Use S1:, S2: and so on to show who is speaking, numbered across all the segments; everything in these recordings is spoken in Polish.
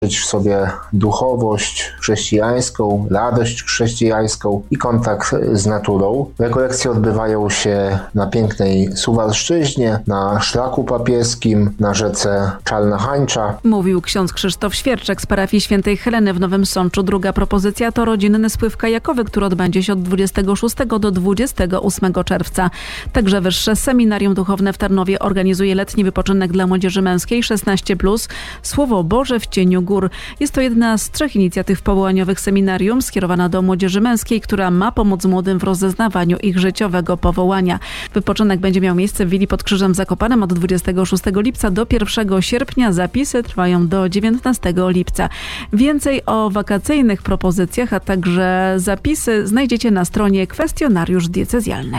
S1: w sobie duchowość chrześcijańską, radość chrześcijańską i kontakt z naturą. Rekolekcje odbywają się na pięknej Suwalszczyźnie, na Szlaku Papieskim, na rzece Czarna Hańcza.
S2: Mówił ksiądz Krzysztof Świerczek z parafii Świętej Heleny w Nowym Sączu. Druga propozycja to rodzinny spływ kajakowy, który odbędzie się od 26 do 28 czerwca. Także Wyższe Seminarium Duchowne w Tarnowie organizuje letni wypoczynek dla młodzieży męskiej 16+. Słowo Boże w cieniu gór. Jest to jedna z 3 inicjatyw powołaniowych seminarium skierowana do młodzieży męskiej, która ma pomóc młodym w rozeznawaniu ich życiowego powołania. Wypoczynek będzie miał miejsce w Willi pod Krzyżem w Zakopanem od 26 lipca do 1 sierpnia. Zapisy trwają do 19 lipca. Więcej o wakacyjnych propozycjach, a także zapisy znajdziecie na stronie Kwestionariusz Diecezjalny.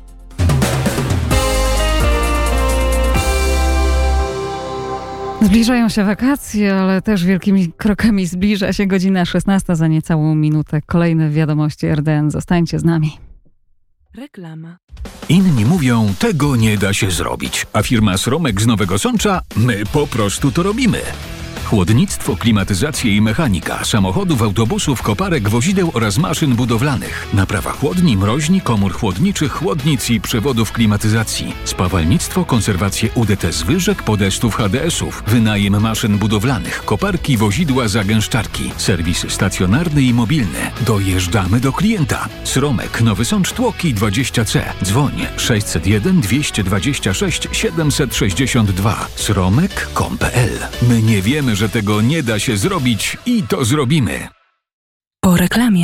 S3: Zbliżają się wakacje, ale też wielkimi krokami zbliża się godzina 16 za niecałą minutę. Kolejne wiadomości RDN. Zostańcie z nami.
S2: Reklama.
S4: Inni mówią, tego nie da się zrobić, a firma Sromek z Nowego Sącza, my po prostu to robimy. Chłodnictwo, klimatyzację i mechanika samochodów, autobusów, koparek, wozideł oraz maszyn budowlanych. Naprawa chłodni, mroźni, komór chłodniczych, chłodnic i przewodów klimatyzacji. Spawalnictwo, konserwację UDT zwyżek, podestów, HDS-ów. Wynajem maszyn budowlanych, koparki, wozidła, zagęszczarki. Serwis stacjonarny i mobilny. Dojeżdżamy do klienta. Sromek, Nowy Sącz, Tłoki 20C. Dzwoń 601 226 762. sromek.com.pl. My nie wiemy, że tego nie da się zrobić i to zrobimy.
S2: Po reklamie.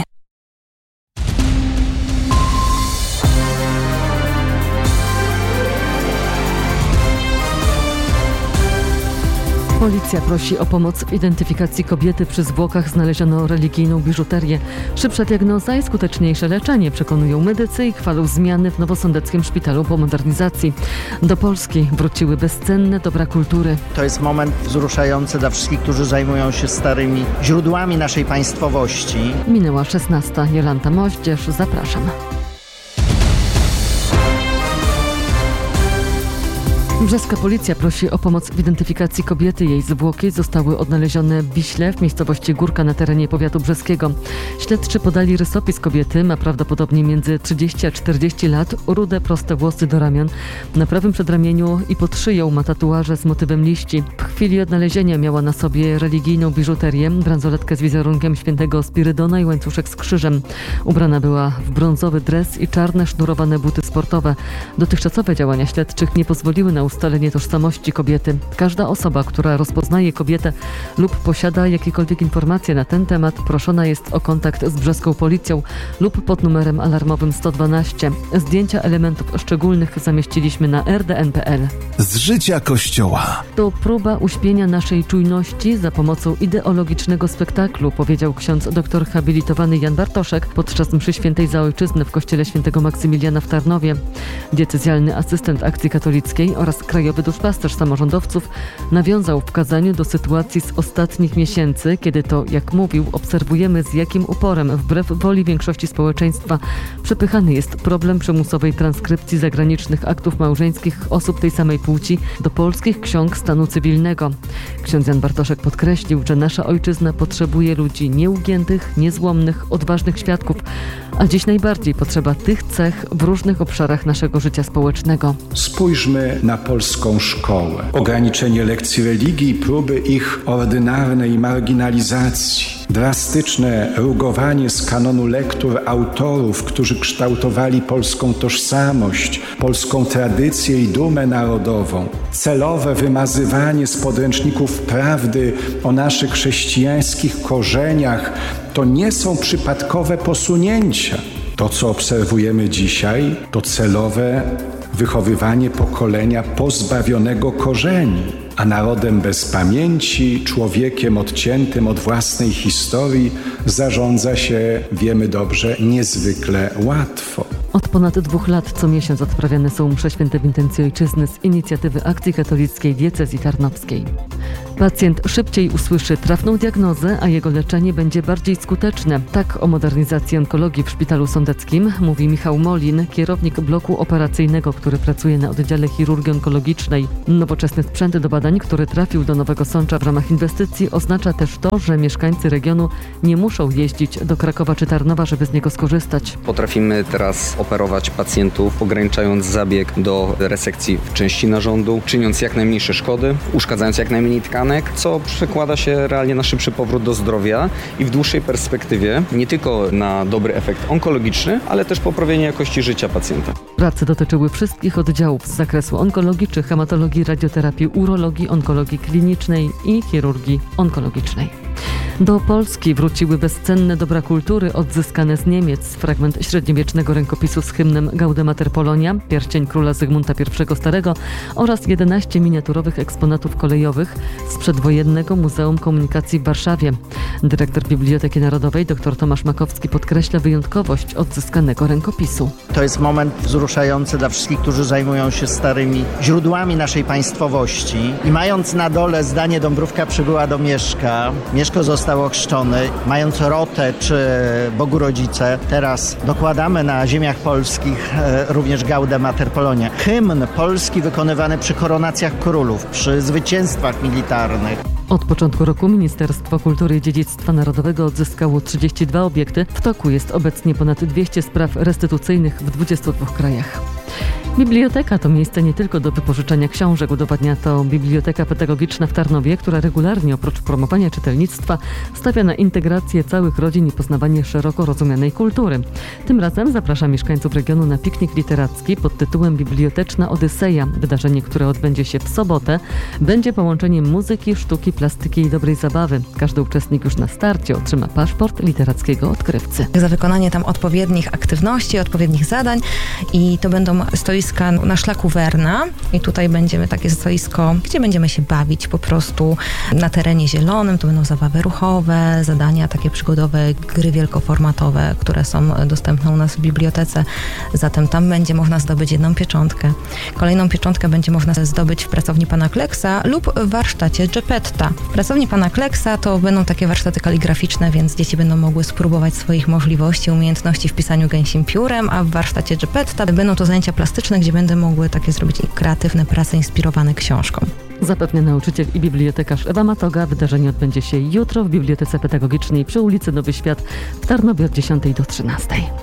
S5: Policja prosi o pomoc w identyfikacji kobiety. Przy zwłokach znaleziono religijną biżuterię. Szybsza diagnoza i skuteczniejsze leczenie, przekonują medycy i chwalą zmiany w Nowosądeckim Szpitalu po modernizacji. Do Polski wróciły bezcenne dobra kultury.
S6: To jest moment wzruszający dla wszystkich, którzy zajmują się starymi źródłami naszej państwowości.
S5: Minęła 16. Jolanta Moździerz, zapraszam. Brzeska policja prosi o pomoc w identyfikacji kobiety. Jej zwłoki zostały odnalezione w Wiśle w miejscowości Górka na terenie powiatu brzeskiego. Śledczy podali rysopis kobiety. Ma prawdopodobnie między 30 a 40 lat, rude, proste włosy do ramion. Na prawym przedramieniu i pod szyją ma tatuaże z motywem liści. W chwili odnalezienia miała na sobie religijną biżuterię, bransoletkę z wizerunkiem świętego Spirydona i łańcuszek z krzyżem. Ubrana była w brązowy dres i czarne sznurowane buty sportowe. Dotychczasowe działania śledczych nie pozwoliły na ustalenie tożsamości kobiety. Każda osoba, która rozpoznaje kobietę lub posiada jakiekolwiek informacje na ten temat, proszona jest o kontakt z brzeską policją lub pod numerem alarmowym 112. Zdjęcia elementów szczególnych zamieściliśmy na rdn.pl.
S7: Z życia Kościoła.
S5: To próba uśpienia naszej czujności za pomocą ideologicznego spektaklu, powiedział ksiądz doktor habilitowany Jan Bartoszek podczas mszy świętej za ojczyznę w kościele świętego Maksymiliana w Tarnowie. Diecezjalny asystent akcji katolickiej oraz krajowy duszpasterz samorządowców nawiązał w kazaniu do sytuacji z ostatnich miesięcy, kiedy to, jak mówił, obserwujemy, z jakim uporem, wbrew woli większości społeczeństwa, przepychany jest problem przymusowej transkrypcji zagranicznych aktów małżeńskich osób tej samej płci do polskich ksiąg stanu cywilnego. Ksiądz Jan Bartoszek podkreślił, że nasza ojczyzna potrzebuje ludzi nieugiętych, niezłomnych, odważnych świadków, a dziś najbardziej potrzeba tych cech w różnych obszarach naszego życia społecznego.
S8: Spójrzmy na polską szkołę. Ograniczenie lekcji religii i próby ich ordynarnej marginalizacji. Drastyczne rugowanie z kanonu lektur autorów, którzy kształtowali polską tożsamość, polską tradycję i dumę narodową. Celowe wymazywanie z podręczników prawdy o naszych chrześcijańskich korzeniach to nie są przypadkowe posunięcia. To, co obserwujemy dzisiaj, to celowe wychowywanie pokolenia pozbawionego korzeni, a narodem bez pamięci, człowiekiem odciętym od własnej historii zarządza się, wiemy dobrze, niezwykle łatwo.
S5: Od ponad 2 lat co miesiąc odprawiane są msze święte w intencji ojczyzny z inicjatywy Akcji Katolickiej Diecezji Tarnowskiej. Pacjent szybciej usłyszy trafną diagnozę, a jego leczenie będzie bardziej skuteczne. Tak o modernizacji onkologii w Szpitalu Sądeckim mówi Michał Molin, kierownik bloku operacyjnego, który pracuje na oddziale chirurgii onkologicznej. Nowoczesny sprzęt do badań, który trafił do Nowego Sącza w ramach inwestycji, oznacza też to, że mieszkańcy regionu nie muszą jeździć do Krakowa czy Tarnowa, żeby z niego skorzystać.
S9: Potrafimy teraz operować pacjentów, ograniczając zabieg do resekcji w części narządu, czyniąc jak najmniejsze szkody, uszkadzając jak najmniej tkanek, co przekłada się realnie na szybszy powrót do zdrowia i w dłuższej perspektywie nie tylko na dobry efekt onkologiczny, ale też poprawienie jakości życia pacjenta.
S5: Prace dotyczyły wszystkich oddziałów z zakresu onkologii czy hematologii, radioterapii, urologii, onkologii klinicznej i chirurgii onkologicznej. Do Polski wróciły bezcenne dobra kultury odzyskane z Niemiec. Fragment średniowiecznego rękopisu z hymnem Gaude Mater Polonia, pierścień króla Zygmunta I Starego oraz 11 miniaturowych eksponatów kolejowych z przedwojennego Muzeum Komunikacji w Warszawie. Dyrektor Biblioteki Narodowej dr Tomasz Makowski podkreśla wyjątkowość odzyskanego rękopisu.
S6: To jest moment wzruszający dla wszystkich, którzy zajmują się starymi źródłami naszej państwowości. I mając na dole zdanie Dąbrówka przybyła do Mieszka, Mieszko został ochrzczony, mając Rotę czy Bogu Rodzice, teraz dokładamy na ziemiach polskich również Gaude Mater Polonia. Hymn polski wykonywany przy koronacjach królów, przy zwycięstwach militarnych.
S5: Od początku roku Ministerstwo Kultury i Dziedzictwa Narodowego odzyskało 32 obiekty. W toku jest obecnie ponad 200 spraw restytucyjnych w 22 krajach. Biblioteka to miejsce nie tylko do wypożyczania książek, udowadnia to Biblioteka Pedagogiczna w Tarnowie, która regularnie oprócz promowania czytelnictwa stawia na integrację całych rodzin i poznawanie szeroko rozumianej kultury. Tym razem zaprasza mieszkańców regionu na piknik literacki pod tytułem Biblioteczna Odyseja. Wydarzenie, które odbędzie się w sobotę, będzie połączeniem muzyki, sztuki, plastyki i dobrej zabawy. Każdy uczestnik już na starcie otrzyma paszport literackiego odkrywcy.
S10: Za wykonanie tam odpowiednich aktywności, odpowiednich zadań i to będą stoiska na szlaku Werna i tutaj będziemy takie stoisko, gdzie będziemy się bawić po prostu na terenie zielonym. To będą zabawy ruchowe, zadania takie przygodowe, gry wielkoformatowe, które są dostępne u nas w bibliotece. Zatem tam będzie można zdobyć jedną pieczątkę. Kolejną pieczątkę będzie można zdobyć w pracowni pana Kleksa lub w warsztacie Geppetta. W pracowni pana Kleksa to będą takie warsztaty kaligraficzne, więc dzieci będą mogły spróbować swoich możliwości, umiejętności w pisaniu gęsim piórem, a w warsztacie Geppetta będą to zajęcia plastyczne, gdzie będę mogły takie zrobić kreatywne prace inspirowane książką.
S5: Zapewnia nauczyciel i bibliotekarz Ewa Matoga. Wydarzenie odbędzie się jutro w Bibliotece Pedagogicznej przy ulicy Nowy Świat w Tarnowie od 10 do 13.